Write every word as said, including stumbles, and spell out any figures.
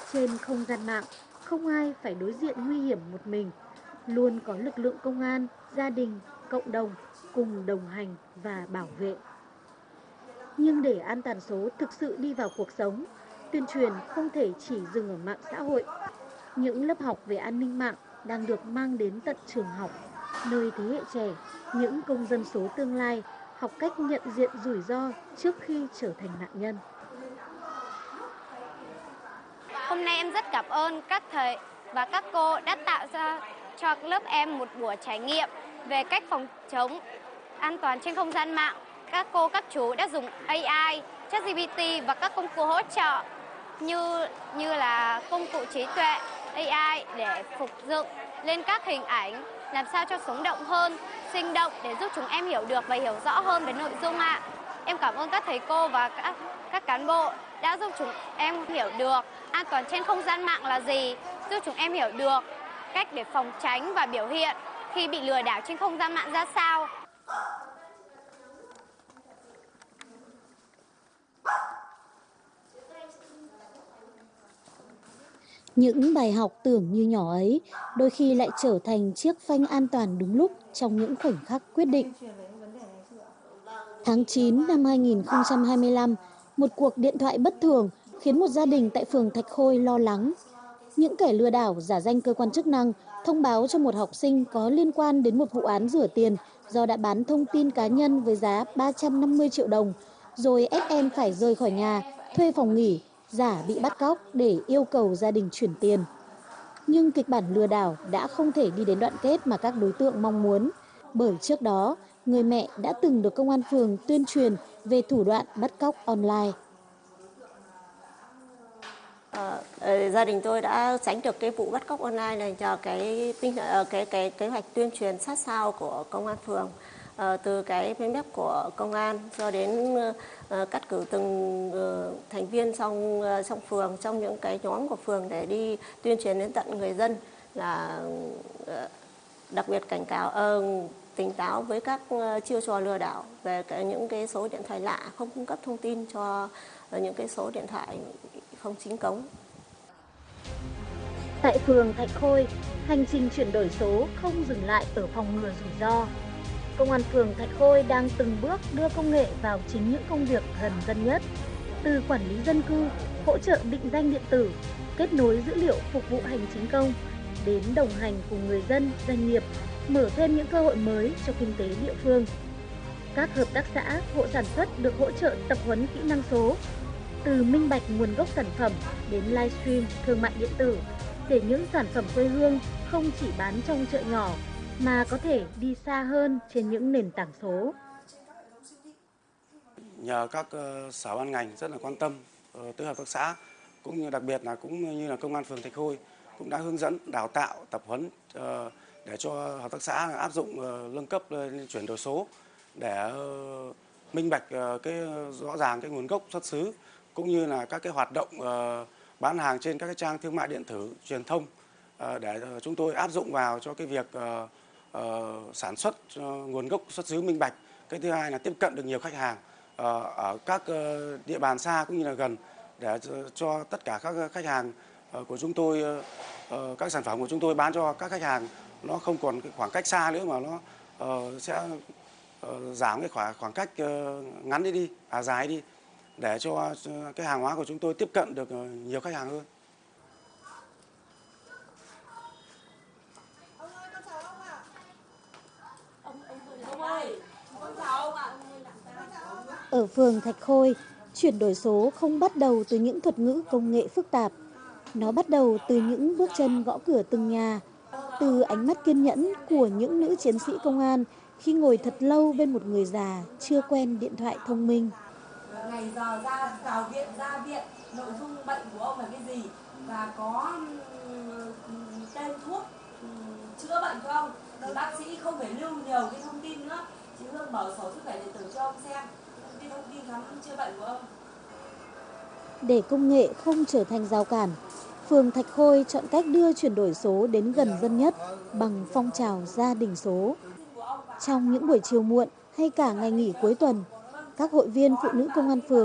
Trên không gian mạng, không ai phải đối diện nguy hiểm một mình, luôn có lực lượng công an, gia đình, cộng đồng cùng đồng hành và bảo vệ. Nhưng để an toàn số thực sự đi vào cuộc sống, tuyên truyền không thể chỉ dừng ở mạng xã hội. Những lớp học về an ninh mạng đang được mang đến tận trường học, nơi thế hệ trẻ, những công dân số tương lai học cách nhận diện rủi ro trước khi trở thành nạn nhân. Hôm nay em rất cảm ơn các thầy và các cô đã tạo ra cho lớp em một buổi trải nghiệm về cách phòng chống an toàn trên không gian mạng. Các cô, các chú đã dùng a i, ChatGPT và các công cụ hỗ trợ như như là công cụ trí tuệ a i để phục dựng lên các hình ảnh làm sao cho sống động hơn, sinh động để giúp chúng em hiểu được và hiểu rõ hơn về nội dung ạ. Em cảm ơn các thầy cô và các các cán bộ đã giúp chúng em hiểu được an toàn trên không gian mạng là gì, giúp chúng em hiểu được cách để phòng tránh và biểu hiện khi bị lừa đảo trên không gian mạng ra sao. Những bài học tưởng như nhỏ ấy, đôi khi lại trở thành chiếc phanh an toàn đúng lúc trong những khoảnh khắc quyết định. Tháng chín năm hai nghìn không trăm hai mươi lăm, một cuộc điện thoại bất thường khiến một gia đình tại phường Thạch Khôi lo lắng. Những kẻ lừa đảo giả danh cơ quan chức năng thông báo cho một học sinh có liên quan đến một vụ án rửa tiền do đã bán thông tin cá nhân với giá ba trăm năm mươi triệu đồng, rồi ép em phải rời khỏi nhà, thuê phòng nghỉ, giả bị bắt cóc để yêu cầu gia đình chuyển tiền. Nhưng kịch bản lừa đảo đã không thể đi đến đoạn kết mà các đối tượng mong muốn, bởi trước đó, người mẹ đã từng được công an phường tuyên truyền về thủ đoạn bắt cóc online. Ờ, ờ, gia đình tôi đã tránh được cái vụ bắt cóc online này nhờ cái tinh ờ, cái cái kế hoạch tuyên truyền sát sao của công an phường. Ờ, từ cái web của công an cho đến ờ, cắt cử từng ờ, thành viên trong ờ, trong phường, trong những cái nhóm của phường để đi tuyên truyền đến tận người dân, là ờ, đặc biệt cảnh cáo ờ, tỉnh táo với các ờ, chiêu trò lừa đảo về cái, những cái số điện thoại lạ, không cung cấp thông tin cho ờ, những cái số điện thoại không chính cống. Tại phường Thạch Khôi, hành trình chuyển đổi số không dừng lại ở phòng ngừa rủi ro. Công an phường Thạch Khôi đang từng bước đưa công nghệ vào chính những công việc gần dân nhất, từ quản lý dân cư, hỗ trợ định danh điện tử, kết nối dữ liệu phục vụ hành chính công, đến đồng hành cùng người dân, doanh nghiệp, mở thêm những cơ hội mới cho kinh tế địa phương. Các hợp tác xã, hộ sản xuất được hỗ trợ tập huấn kỹ năng số, từ minh bạch nguồn gốc sản phẩm đến livestream thương mại điện tử, để những sản phẩm quê hương không chỉ bán trong chợ nhỏ mà có thể đi xa hơn trên những nền tảng số. Nhờ các uh, sở ban ngành rất là quan tâm uh, tới hợp tác xã, cũng như đặc biệt là cũng như là công an phường Thạch Khôi cũng đã hướng dẫn đào tạo tập huấn uh, để cho hợp tác xã áp dụng uh, nâng cấp lên chuyển đổi số để uh, minh bạch uh, cái rõ ràng cái nguồn gốc xuất xứ, cũng như là các cái hoạt động uh, bán hàng trên các cái trang thương mại điện tử truyền thông, uh, để uh, chúng tôi áp dụng vào cho cái việc uh, uh, sản xuất uh, nguồn gốc xuất xứ minh bạch. Cái thứ hai là tiếp cận được nhiều khách hàng ở các địa bàn xa cũng như là gần, để cho tất cả các khách hàng của chúng tôi, các sản phẩm của chúng tôi bán cho các khách hàng nó không còn cái khoảng cách xa nữa, mà nó sẽ giảm cái khoảng khoảng cách ngắn đi đi à dài đi, để cho cái hàng hóa của chúng tôi tiếp cận được nhiều khách hàng hơn. Ông ơi, con chào ông ạ. Ông ông ông ơi, con chào ông ạ. Ở phường Thạch Khôi, chuyển đổi số không bắt đầu từ những thuật ngữ công nghệ phức tạp. Nó bắt đầu từ những bước chân gõ cửa từng nhà, từ ánh mắt kiên nhẫn của những nữ chiến sĩ công an khi ngồi thật lâu bên một người già chưa quen điện thoại thông minh. Ngày giờ ra vào viện, ra viện, nội dung bệnh của ông là cái gì và có tên thuốc chữa bệnh cho ông. Thì bác sĩ không phải lưu nhiều cái thông tin nữa, chỉ Hương mở sổ sức khỏe điện tử cho ông xem cái thông tin khám chữa bệnh của ông. Để công nghệ không trở thành rào cản, phường Thạch Khôi chọn cách đưa chuyển đổi số đến gần dân nhất bằng phong trào gia đình số. Trong những buổi chiều muộn hay cả ngày nghỉ cuối tuần, các hội viên phụ nữ công an phường